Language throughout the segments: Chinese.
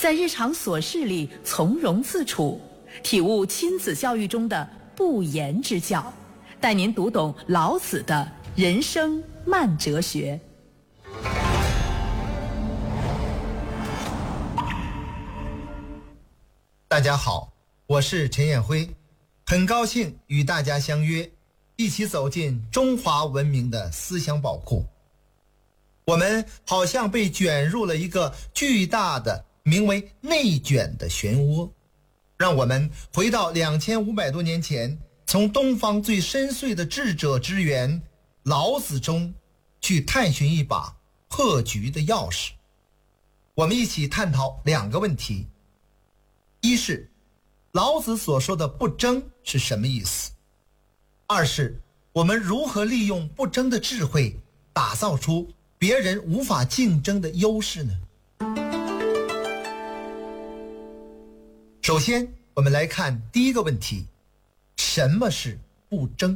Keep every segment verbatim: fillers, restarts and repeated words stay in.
在日常琐事里从容自处，体悟亲子教育中的不言之教，带您读懂老子的人生慢哲学。 大家好，我是陈彦辉，很高兴与大家相约，一起走进中华文明的思想宝库。我们好像被卷入了一个巨大的名为内卷的漩涡，让我们回到两千五百多年前，从东方最深邃的智者之源老子中去探寻一把破局的钥匙。我们一起探讨两个问题：一是老子所说的不争是什么意思？二是我们如何利用不争的智慧，打造出别人无法竞争的优势呢？首先，我们来看第一个问题：什么是不争？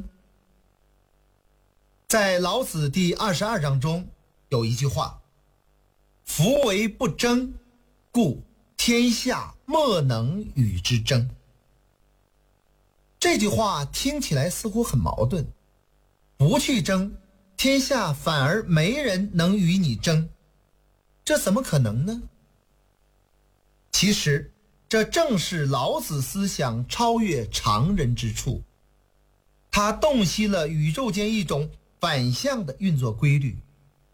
在老子第二十二章中有一句话：夫为不争，故天下莫能与之争。这句话听起来似乎很矛盾，不去争，天下反而没人能与你争，这怎么可能呢？其实这正是老子思想超越常人之处，他洞悉了宇宙间一种反向的运作规律，